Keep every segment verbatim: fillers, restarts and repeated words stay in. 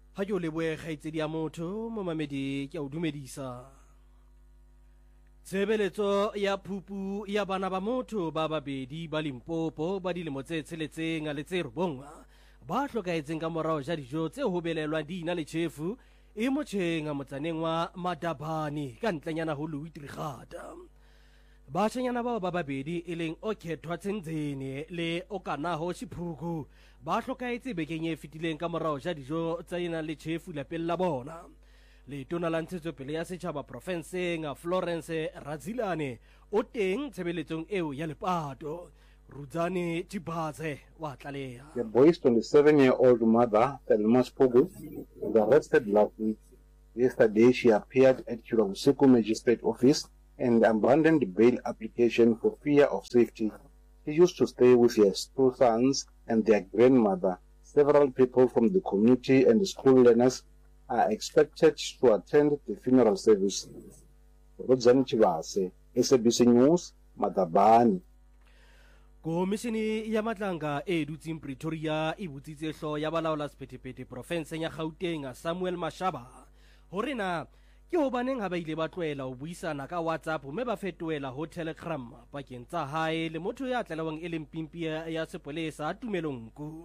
Ha ke o lebohe kgaitsedi ya motho mo mamedi ke a o dumedisa. Tshebeletso ya phupu ya bana ba motho ba babedi ba Limpopo ba dilemo tse tsheletseng le tse robong ba hlokaetseng ka morao ja dijo tse hobelelwang di ina le tjhefu e motjheng a motsaneng wa Madabane ka ntlenyana ho Louis Trichardt. Bashanyana bao ba babedi e leng Okhethwa Tsendzene le Okanaho Chiphuku ba hlokaetse bekeng e fetileng ka morao ja dijo tsa ina le tjhefu lapeng la bona. Letona la ntshetsopele ya setjhaba profenseng Florence Razilane o teng tshebeletsong eo ya lepato. Rudzani Chibaze wa tlaleha. The boy's twenty-seven-year-old mother, Thelma Spogu, was arrested last week. Yesterday, she appeared at Chirausiku Magistrate Office and abandoned the bail application for fear of safety. She used to stay with her two sons and their grandmother. Several people from the community and the school learners are expected to attend the funeral service. Rudzani Chibase, S A B C News, Madabane. Komishini ya matlanga e dutseng Pretoria e butsitse hlo ya balaola sephethephethe profenseng ya Gauteng Samuel Mashaba hore na ke hobaneng ha ba ile ba tloela ho buisana ka WhatsApp mme ba fetoela ho Telegram pakeng tsa hae le motho ya tlalewang e leng pimpi ya sepolesa Tumelong Nku.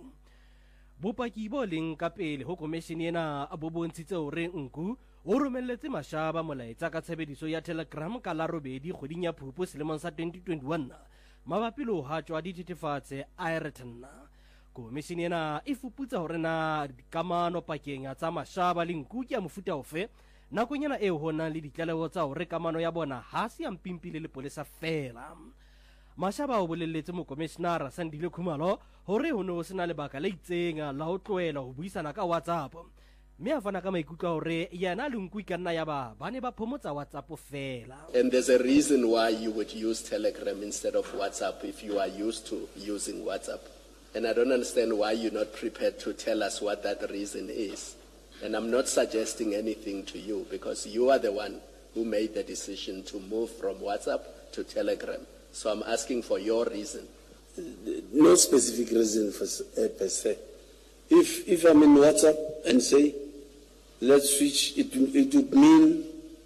Bopaki bo leng ka pele ho komishini ena bo bontshitse hore Nku o romelletse Mashaba molaetsa ka tshebediso ya Telegram ka la robedi kgweding ya Phupu selemong sa twenty twenty-one mabapi le ho hatjwa dithethefatse Ayrton. Komishini ena e fuputsa hore na kamano pakeng tsa Mashaba le Nku ke ya mofuta ofe nakong ena eo ho nang le ditlaleho tsa hore kamano ya bona ha se ya mpimpi le lepolesa fela. Mashaba o bolelletse mokomishenara Sandile Khumalo hore ho no sena lebaka le itseng la ho tloela ho buisana ka WhatsApp mme a fana ka maikutlo hore yena le Nku ka nna ya ba ba ne ba phomotsa WhatsApp fela. And there's a reason why you would use Telegram instead of WhatsApp if you are used to using WhatsApp. And I don't understand why you're not prepared to tell us what that reason is. And I'm not suggesting anything to you because you are the one who made the decision to move from WhatsApp to Telegram. So I'm asking for your reason. No specific reason for, uh, per se. If, if I'm in WhatsApp and say, let's switch, it, it would mean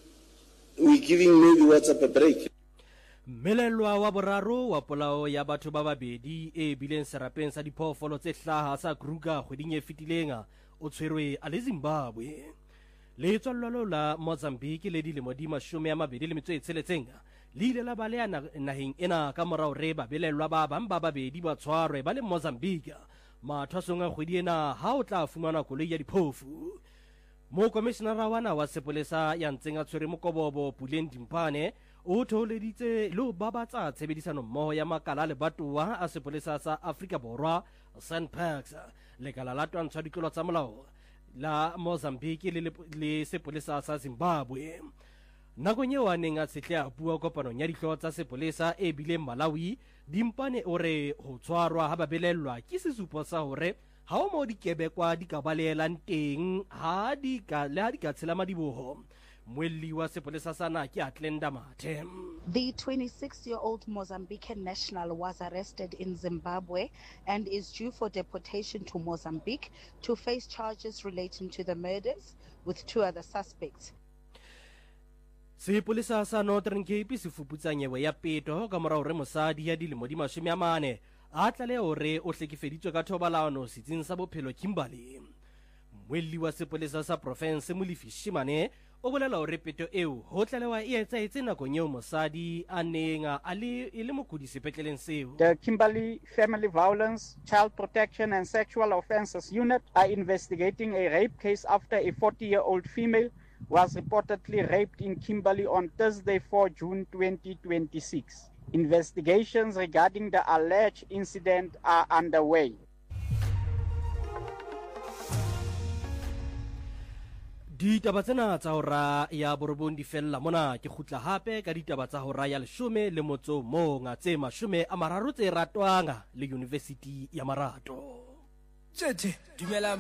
we're giving maybe WhatsApp a break. Melelwa wa boraro wa polao ya batho ba babedi e bileng serapeng sa diphoofolo tse hlaha sa Kruger kgweding e fetilenga o tshwerwe a le Zimbabwe. Letswalo la Mozambique le dilemo di mashome a mabedi le metso e tsheletseng le ile la baleha naheng ena ka morao re ba belellwa ba bang ba babedi ba tshwarwe ba le Mozambique mathwasong a kgwedi ena ha o tla fumana koloi ya diphofu. Mokomishenara wana wa sepolesa ya ntseng a tshwere Mokobobo Puleng Dimpane o tholeditse le ho babatsa tshebedisano mmoho ya makala le batowa a sepolesa sa Afrika Borwa Sandpax lekala la twantsha ditlolo tsa molao la Mozambique le, le sepolesa sa Zimbabwe. Nakong eo a neng a sehle a bua kopanong ya dihlooho tsa sepolesa e bileng Malawi, Dimpane o re ho tshwarwa ha ba belellwa ke sesupo sa hore ha o mo dikebekwa di ka balehelang teng ha di ka le ha di ka tshela madiboho. Mweli wa sepolesa sana ke Atlenda Mathe. The twenty-six-year-old Mozambican national was arrested in Zimbabwe and is due for deportation to Mozambique to face charges relating to the murders with two other suspects. Sepolesa sa Northern Cape se fuputsa nyewe ya peto ka morao re mosadi ya dilemo di mashome a mane a tlaleha hore o hlekefeditswe ka thobalano setsing sa bophelo Kimberley. Mweli wa sepolesa sa province Molefi Shimane o bolela hore peto eo ho tlalewa e etsaetse nakong eo mosadi a neng a le e le mokudi sepetleleng seo. The Kimberley Family Violence, Child Protection and Sexual Offences Unit are investigating a rape case after a forty-year-old female was reportedly raped in Kimberley on Thursday, fourth June twenty twenty-six. Investigations regarding the alleged incident are underway. Ditaba tsena tsa hora ya borobong di fella mona ke khutla hape ka ditaba tsa hora ya leshome le motso monga tse mashome a mararo tse ratwanga le University ya Marato. Tjhe, dumela